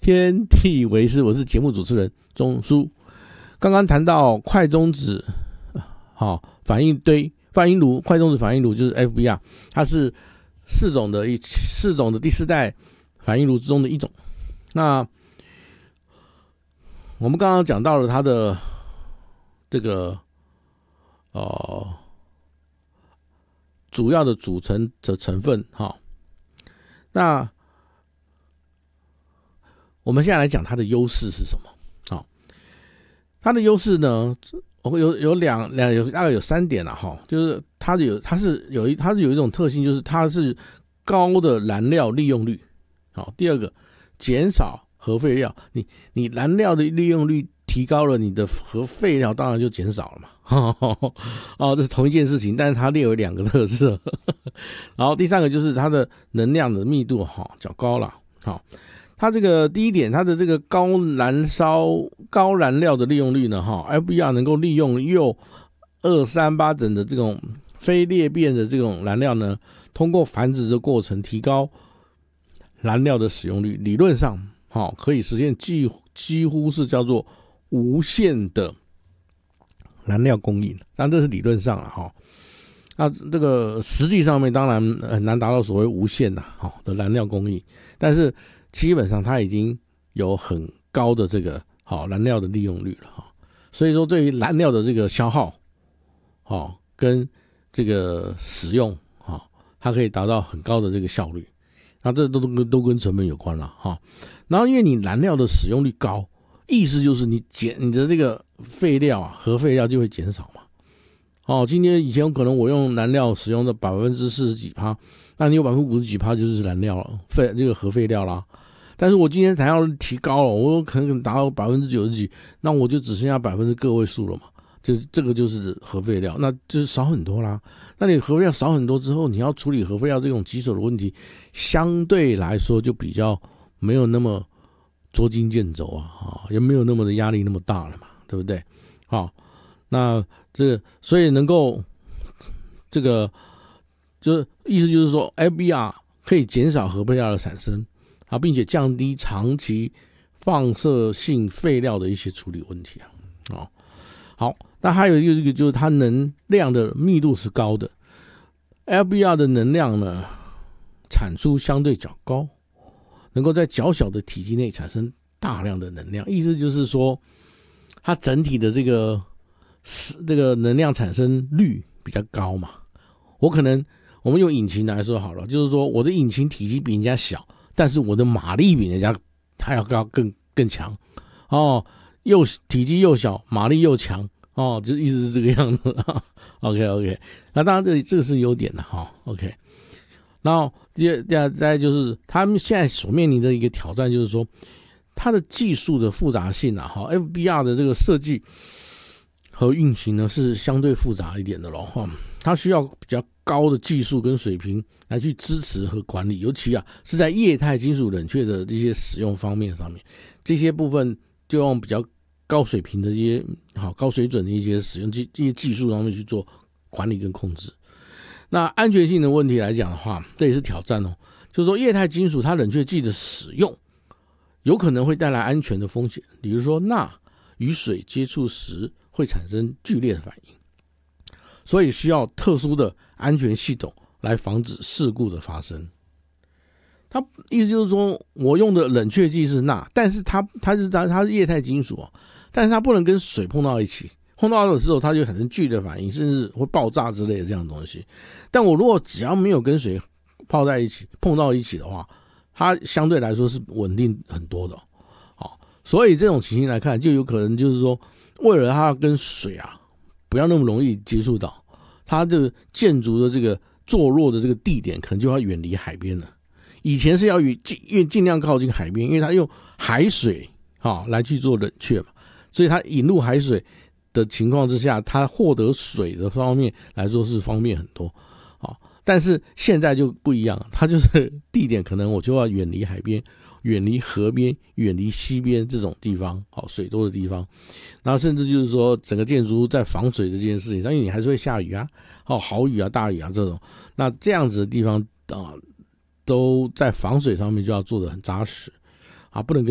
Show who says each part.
Speaker 1: 天地为师，我是节目主持人钟书。刚刚谈到快中子反应炉，快中子反应炉就是 FBR， 它是四种的第四代反应炉之中的一种。那我们刚刚讲到了它的这个主要的组成的成分那我们现在来讲它的优势是什么？它的优势呢，大概有3点就是它是有一种特性，就是它是高的燃料利用率。第二个，减少核废料，你燃料的利用率提高了，你的核废料当然就减少了嘛。这是同一件事情，但是它列为2个特色。然后第3个就是它的能量的密度较高了。它这个第一点，它的这个高燃料的利用率呢，FBR 能够利用铀238等的这种非裂变的这种燃料呢，通过繁殖的过程提高燃料的使用率，理论上可以实现几乎是叫做无限的燃料供应，但这是理论上那这个实际上面当然很难达到所谓无限的燃料供应，但是基本上它已经有很高的这个燃料的利用率了所以说对于燃料的这个消耗跟这个使用它可以达到很高的这个效率，那这都跟成本有关了然后因为你燃料的使用率高，意思就是你的这个废料核废料就会减少嘛。今天以前可能我用燃料使用的40%几，那你有50%几就是燃料了，这个核废料啦。但是我今天燃料提高了，我可能达到90%几，那我就只剩下个位数了嘛。这个就是核废料，那就是少很多啦。那你核废料少很多之后，你要处理核废料这种棘手的问题，相对来说就比较没有那么捉襟见肘也没有那么的压力那么大了嘛，对不对？那所以能够这个就是意思就是说 FBR 可以减少核废料的产生并且降低长期放射性废料的一些处理问题好，那还有一个就是它能量的密度是高的， FBR 的能量呢产出相对较高，能够在较小的体积内产生大量的能量，意思就是说它整体的这个能量产生率比较高嘛。我们用引擎来说好了，就是说我的引擎体积比人家小，但是我的马力比人家还要高更强体积又小，马力又强就意思是这个样子OK， 那当然这个是优点的OK。然后再就是他们现在所面临的一个挑战，就是说它的技术的复杂性FBR 的这个设计和运行呢是相对复杂一点的咯它需要比较高的技术跟水平来去支持和管理，尤其是在液态金属冷却的这些使用方面上面，这些部分就用比较高水平的一些高水准的一些使用这些技术上面去做管理跟控制。那安全性的问题来讲的话，这也是挑战就是说液态金属它冷却剂的使用有可能会带来安全的风险，比如说钠与水接触时会产生剧烈的反应，所以需要特殊的安全系统来防止事故的发生。它意思就是说我用的冷却剂是钠，但是它是液态金属但是它不能跟水碰到一起，碰到的时候它就产生剧烈反应，甚至会爆炸之类的这样的东西。但我如果只要没有跟水碰到一起的话，它相对来说是稳定很多的所以这种情形来看，就有可能就是说为了它跟水不要那么容易接触到，它这个建筑的这个坐落的这个地点可能就要远离海边了。以前是要尽量靠近海边，因为它用海水来去做冷却嘛，所以它引入海水的情况之下，它获得水的方面来说是方便很多但是现在就不一样，它就是地点可能我就要远离海边，远离河边，远离溪边这种地方水多的地方。然后甚至就是说整个建筑物在防水这件事情上，因为你还是会下雨豪雨大雨这种，那这样子的地方都在防水上面就要做得很扎实不能跟